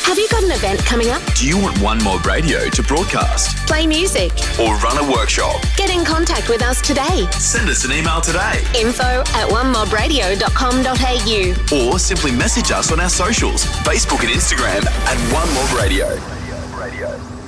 Have you got an event coming up? Do you want One Mob Radio to broadcast? Play music? Or run a workshop? Get in contact with us today. Send us an email today. info@onemobradio.com.au Or simply message us on our socials, Facebook and Instagram at One Mob Radio.